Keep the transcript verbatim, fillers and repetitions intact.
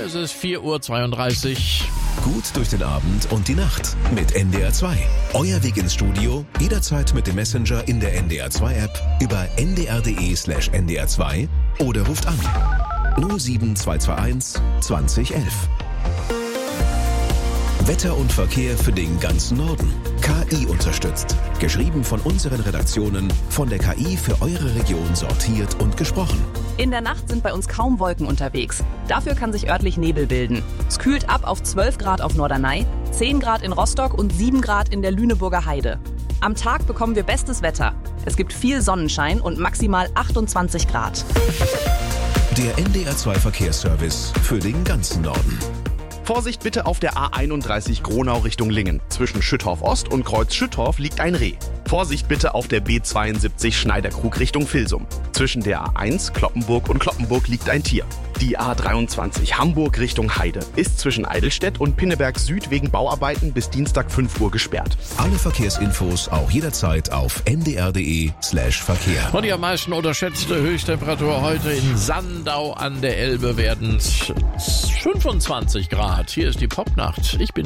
Es ist vier Uhr zweiunddreißig. Gut durch den Abend und die Nacht mit N D R zwei. Euer Weg ins Studio, jederzeit mit dem Messenger in der N D R zwei App über n d r punkt d e slash n d r zwei oder ruft an null sieben zwei zwei eins zwanzig elf. Wetter und Verkehr für den ganzen Norden. K I unterstützt. Geschrieben von unseren Redaktionen, von der K I für eure Region sortiert und gesprochen. In der Nacht sind bei uns kaum Wolken unterwegs. Dafür kann sich örtlich Nebel bilden. Es kühlt ab auf zwölf Grad auf Norderney, zehn Grad in Rostock und sieben Grad in der Lüneburger Heide. Am Tag bekommen wir bestes Wetter. Es gibt viel Sonnenschein und maximal achtundzwanzig Grad. Der N D R zwei Verkehrsservice für den ganzen Norden. Vorsicht bitte auf der A einunddreißig Gronau Richtung Lingen. Zwischen Schüttorf Ost und Kreuz Schüttorf liegt ein Reh. Vorsicht bitte auf der B zweiundsiebzig Schneiderkrug Richtung Vilsum. Zwischen der A eins Kloppenburg und Kloppenburg liegt ein Tier. Die A dreiundzwanzig Hamburg Richtung Heide ist zwischen Eidelstedt und Pinneberg Süd wegen Bauarbeiten bis Dienstag fünf Uhr gesperrt. Alle Verkehrsinfos auch jederzeit auf n d r punkt d e slash Verkehr. Und die am meisten unterschätzte Höchsttemperatur heute in Sandau an der Elbe werden fünfundzwanzig Grad. Hier ist die Popnacht. Ich bin